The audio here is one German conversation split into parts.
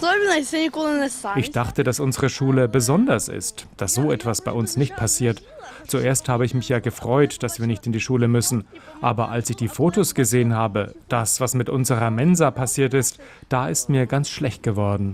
Ich dachte, dass unsere Schule besonders ist, dass so etwas bei uns nicht passiert. Zuerst habe ich mich ja gefreut, dass wir nicht in die Schule müssen. Aber als ich die Fotos gesehen habe, das, was mit unserer Mensa passiert ist, da ist mir ganz schlecht geworden.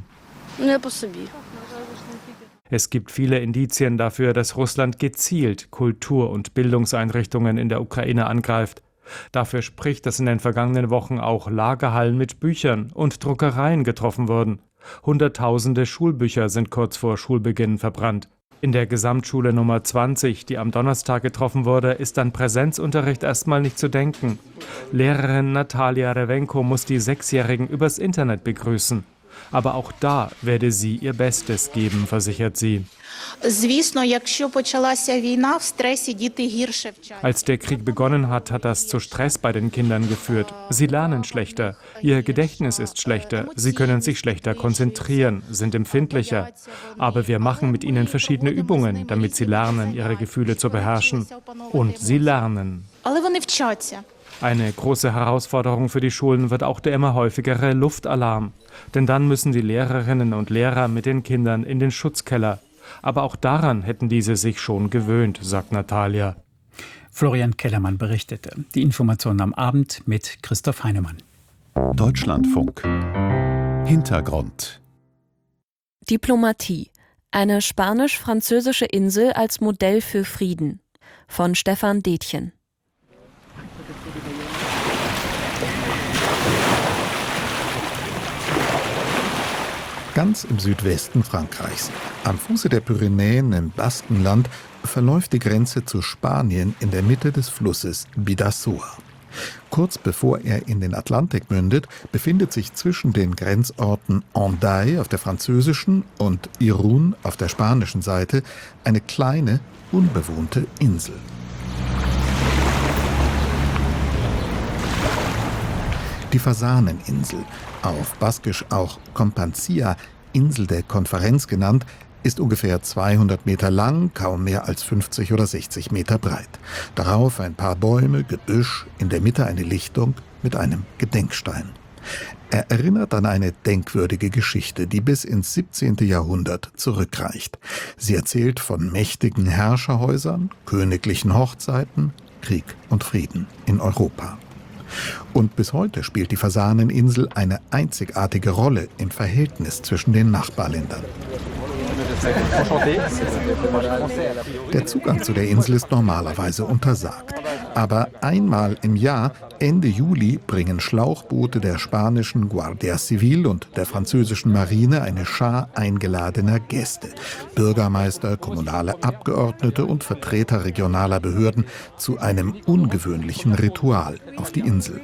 Es gibt viele Indizien dafür, dass Russland gezielt Kultur- und Bildungseinrichtungen in der Ukraine angreift. Dafür spricht, dass in den vergangenen Wochen auch Lagerhallen mit Büchern und Druckereien getroffen wurden. Hunderttausende Schulbücher sind kurz vor Schulbeginn verbrannt. In der Gesamtschule Nummer 20, die am Donnerstag getroffen wurde, ist an Präsenzunterricht erstmal nicht zu denken. Lehrerin Natalia Rewenko muss die Sechsjährigen übers Internet begrüßen. Aber auch da werde sie ihr Bestes geben, versichert sie. Als der Krieg begonnen hat, hat das zu Stress bei den Kindern geführt. Sie lernen schlechter, ihr Gedächtnis ist schlechter, sie können sich schlechter konzentrieren, sind empfindlicher. Aber wir machen mit ihnen verschiedene Übungen, damit sie lernen, ihre Gefühle zu beherrschen. Und sie lernen. Eine große Herausforderung für die Schulen wird auch der immer häufigere Luftalarm. Denn dann müssen die Lehrerinnen und Lehrer mit den Kindern in den Schutzkeller. Aber auch daran hätten diese sich schon gewöhnt, sagt Natalia. Florian Kellermann berichtete. Die Informationen am Abend mit Christoph Heinemann. Deutschlandfunk. Hintergrund. Diplomatie. Eine spanisch-französische Insel als Modell für Frieden. Von Stefan Detjen. Ganz im Südwesten Frankreichs, am Fuße der Pyrenäen im Baskenland, verläuft die Grenze zu Spanien in der Mitte des Flusses Bidasoa. Kurz bevor er in den Atlantik mündet, befindet sich zwischen den Grenzorten Hendaye auf der französischen und Irún auf der spanischen Seite eine kleine, unbewohnte Insel. Die Fasaneninsel, auf Baskisch auch Kompanzia, Insel der Konferenz genannt, ist ungefähr 200 Meter lang, kaum mehr als 50 oder 60 Meter breit. Darauf ein paar Bäume, Gebüsch, in der Mitte eine Lichtung mit einem Gedenkstein. Er erinnert an eine denkwürdige Geschichte, die bis ins 17. Jahrhundert zurückreicht. Sie erzählt von mächtigen Herrscherhäusern, königlichen Hochzeiten, Krieg und Frieden in Europa. Und bis heute spielt die Fasaneninsel eine einzigartige Rolle im Verhältnis zwischen den Nachbarländern. Der Zugang zu der Insel ist normalerweise untersagt. Aber einmal im Jahr, Ende Juli, bringen Schlauchboote der spanischen Guardia Civil und der französischen Marine eine Schar eingeladener Gäste, Bürgermeister, kommunale Abgeordnete und Vertreter regionaler Behörden, zu einem ungewöhnlichen Ritual auf die Insel.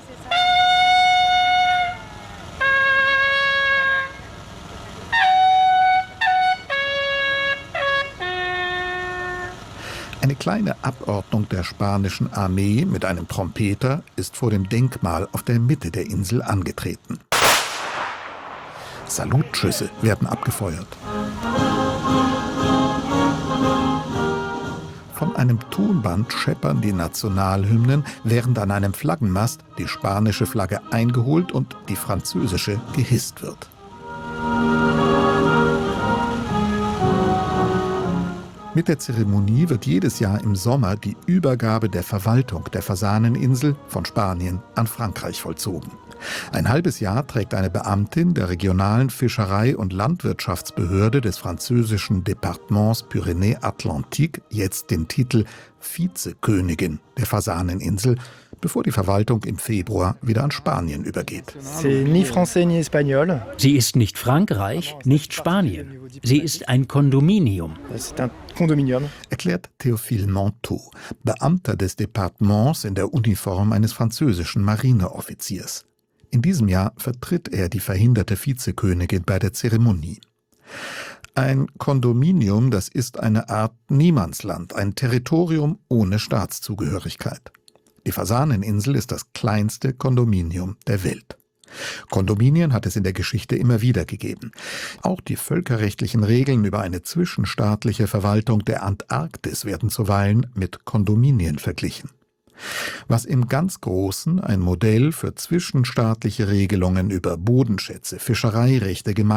Eine kleine Abordnung der spanischen Armee mit einem Trompeter ist vor dem Denkmal auf der Mitte der Insel angetreten. Salutschüsse werden abgefeuert. Von einem Tonband scheppern die Nationalhymnen, während an einem Flaggenmast die spanische Flagge eingeholt und die französische gehisst wird. Mit der Zeremonie wird jedes Jahr im Sommer die Übergabe der Verwaltung der Fasaneninsel von Spanien an Frankreich vollzogen. Ein halbes Jahr trägt eine Beamtin der regionalen Fischerei- und Landwirtschaftsbehörde des französischen Departements Pyrénées-Atlantique jetzt den Titel Vizekönigin der Fasaneninsel, bevor die Verwaltung im Februar wieder an Spanien übergeht. Sie ist nicht Frankreich, nicht Spanien. Sie ist ein Kondominium. Erklärt Théophile Manteau, Beamter des Departements in der Uniform eines französischen Marineoffiziers. In diesem Jahr vertritt er die verhinderte Vizekönigin bei der Zeremonie. Ein Kondominium, das ist eine Art Niemandsland, ein Territorium ohne Staatszugehörigkeit. Die Fasaneninsel ist das kleinste Kondominium der Welt. Kondominien hat es in der Geschichte immer wieder gegeben. Auch die völkerrechtlichen Regeln über eine zwischenstaatliche Verwaltung der Antarktis werden zuweilen mit Kondominien verglichen. Was im ganz Großen ein Modell für zwischenstaatliche Regelungen über Bodenschätze, Fischereirechte,